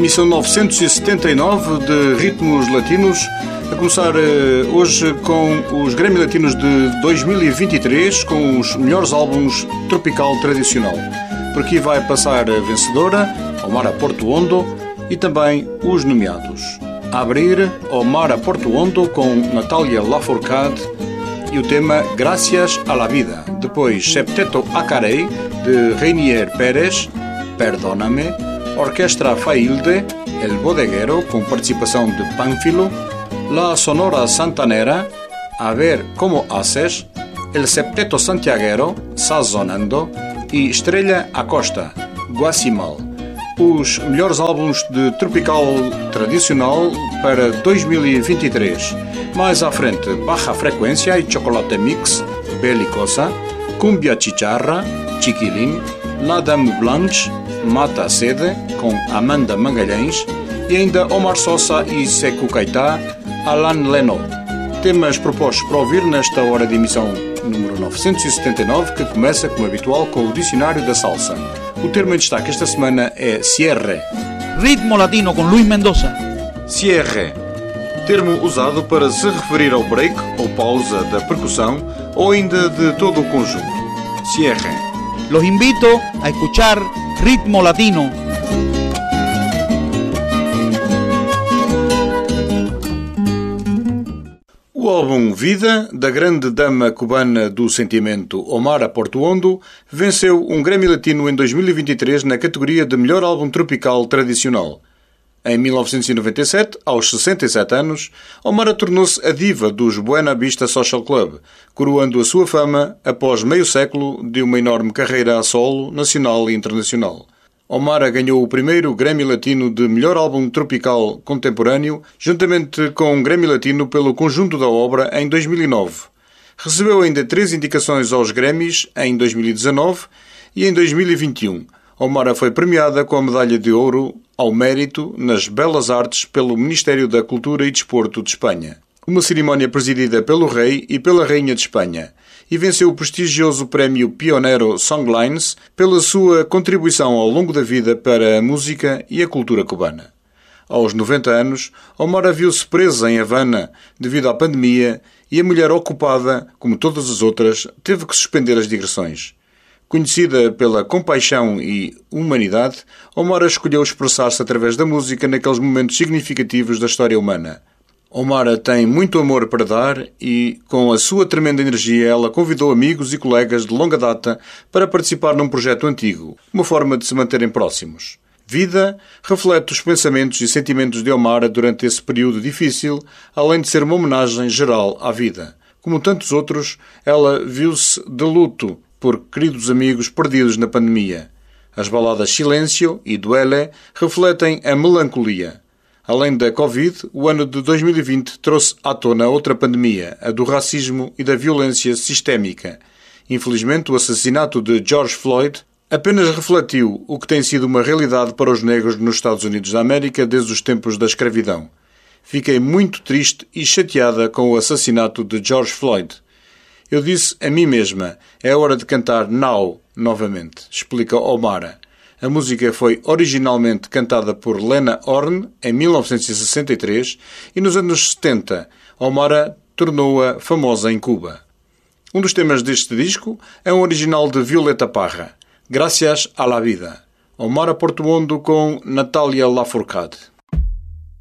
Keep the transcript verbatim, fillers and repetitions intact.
emissão novecentos e setenta e nove de Ritmos Latinos, a começar uh, hoje com os Grammy Latinos de dois mil e vinte e três, com os melhores álbuns tropical tradicional. Por aqui vai passar a vencedora, Omara Portuondo, e também os nomeados. A abrir, Omara Portuondo com Natalia Lafourcade e o tema Gracias a la Vida. Depois, Septeto Acarei, de Reinier Pérez, Perdóname. Orquestra Failde, El Bodeguero, com participação de Pánfilo. La Sonora Santanera, A Ver Como Haces. El Septeto Santiaguero, Sazonando. E Estrella Acosta, Guacimal. Os melhores álbuns de tropical tradicional para dois mil e vinte e três. Mais à frente, Baja Frequência e Chocolate Mix, Belicosa. Cumbia Chicharra, Chiquilin. La Dame Blanche, Mata a Sede, com Amanda Magalhães, e ainda Omar Sosa e Sekou Keita, Alan Leno. Temas propostos para ouvir nesta hora de emissão número novecentos e setenta e nove, que começa, como habitual, com o Dicionário da Salsa. O termo em destaque esta semana é cierre. Ritmo latino com Luís Mendoza. Cierre. Termo usado para se referir ao break ou pausa da percussão ou ainda de todo o conjunto. Cierre. Los invito a escuchar Ritmo Latino. O álbum Vida, da grande dama cubana do sentimento Omara Portuondo, venceu um Grammy Latino em dois mil e vinte e três na categoria de melhor álbum tropical tradicional. Em mil novecentos e noventa e sete, aos sessenta e sete anos, Omara tornou-se a diva dos Buena Vista Social Club, coroando a sua fama após meio século de uma enorme carreira a solo, nacional e internacional. Omara ganhou o primeiro Grammy Latino de melhor álbum tropical contemporâneo, juntamente com um Grammy Latino pelo conjunto da obra em dois mil e nove. Recebeu ainda três indicações aos Grammys em dois mil e dezanove e em dois mil e vinte e um. Omara foi premiada com a medalha de ouro ao mérito nas Belas Artes pelo Ministério da Cultura e Desporto de Espanha. Uma cerimónia presidida pelo Rei e pela Rainha de Espanha, e venceu o prestigioso prémio Pionero Songlines pela sua contribuição ao longo da vida para a música e a cultura cubana. Aos noventa anos, Omara viu-se presa em Havana devido à pandemia e a mulher ocupada, como todas as outras, teve que suspender as digressões. Conhecida pela compaixão e humanidade, Omara escolheu expressar-se através da música naqueles momentos significativos da história humana. Omara tem muito amor para dar e, com a sua tremenda energia, ela convidou amigos e colegas de longa data para participar num projeto antigo, uma forma de se manterem próximos. Vida reflete os pensamentos e sentimentos de Omara durante esse período difícil, além de ser uma homenagem geral à vida. Como tantos outros, ela viu-se de luto por queridos amigos perdidos na pandemia. As baladas Silêncio e Duele refletem a melancolia. Além da Covid, o ano de dois mil e vinte trouxe à tona outra pandemia, a do racismo e da violência sistémica. Infelizmente, o assassinato de George Floyd apenas refletiu o que tem sido uma realidade para os negros nos Estados Unidos da América desde os tempos da escravidão. Fiquei muito triste e chateada com o assassinato de George Floyd. Eu disse a mim mesma, é hora de cantar Now novamente, explica Omara. A música foi originalmente cantada por Lena Horne em mil novecentos e sessenta e três e nos anos setenta, Omara tornou-a famosa em Cuba. Um dos temas deste disco é um original de Violeta Parra, Gracias a la Vida. Omara Portuondo com Natalia Lafourcade.